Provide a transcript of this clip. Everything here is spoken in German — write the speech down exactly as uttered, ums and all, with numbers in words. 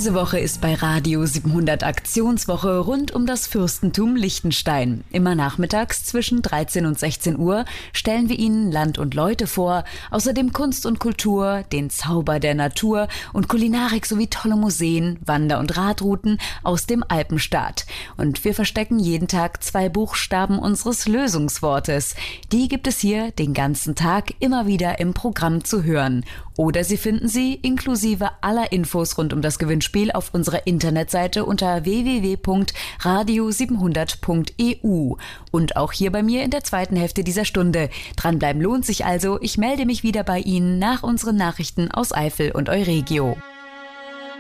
Diese Woche ist bei Radio siebenhundert Aktionswoche rund um das Fürstentum Liechtenstein. Immer nachmittags zwischen dreizehn und sechzehn Uhr stellen wir Ihnen Land und Leute vor, außerdem Kunst und Kultur, den Zauber der Natur und Kulinarik sowie tolle Museen, Wander- und Radrouten aus dem Alpenstaat. Und wir verstecken jeden Tag zwei Buchstaben unseres Lösungswortes. Die gibt es hier den ganzen Tag immer wieder im Programm zu hören. Oder Sie finden sie inklusive aller Infos rund um das Gewinnspiel auf unserer Internetseite unter w w w punkt radio siebenhundert punkt e u. Und auch hier bei mir in der zweiten Hälfte dieser Stunde. Dranbleiben lohnt sich also. Ich melde mich wieder bei Ihnen nach unseren Nachrichten aus Eifel und Euregio.